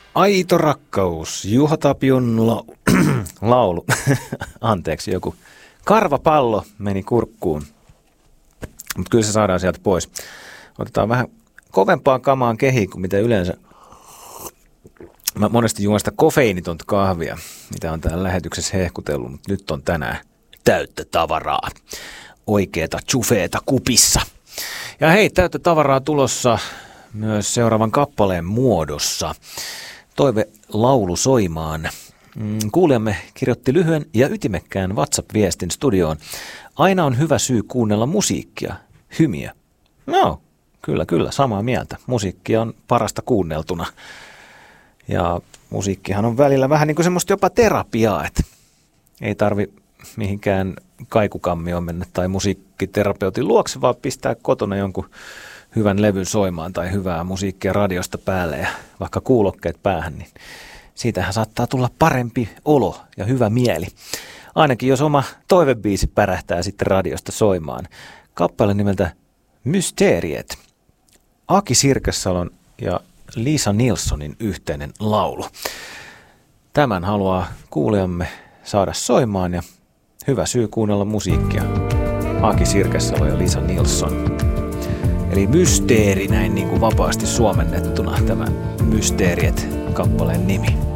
Aito rakkaus, Juha Tapion laulu. Anteeksi, joku karvapallo meni kurkkuun. Mutta kyllä se saadaan sieltä pois. Otetaan vähän kovempaa kamaan kehiin kuin mitä yleensä. Mä monesti juon sitä kofeiinitonta kahvia, mitä on täällä lähetyksessä hehkutellut, mutta nyt on tänään täyttä tavaraa. Oikeeta chufeeta kupissa. Ja hei, täyttä tavaraa tulossa myös seuraavan kappaleen muodossa. Toive laulu soimaan. Kuulijamme kirjoitti lyhyen ja ytimekkään WhatsApp-viestin studioon. Aina on hyvä syy kuunnella musiikkia. Hymiö. No, kyllä, samaa mieltä. Musiikkia on parasta kuunneltuna. Ja musiikkihan on välillä vähän niin kuin semmoista jopa terapiaa, että ei tarvi mihinkään kaikukammioon mennä tai musiikkiterapeutin luokse, vaan pistää kotona jonkun hyvän levyn soimaan tai hyvää musiikkia radiosta päälle ja vaikka kuulokkeet päähän, niin siitähän saattaa tulla parempi olo ja hyvä mieli. Ainakin jos oma toivebiisi pärähtää sitten radiosta soimaan. Kappale nimeltä Mysteeriet. Aki Sirkessalon ja Lisa Nilssonin yhteinen laulu. Tämän haluaa kuulijamme saada soimaan ja hyvä syy kuunnella musiikkia. Aki Sirkessalo ja Lisa Nilsson. Eli mysteeri näin niin kuin vapaasti suomennettuna tämä Mysteeriet kappaleen nimi.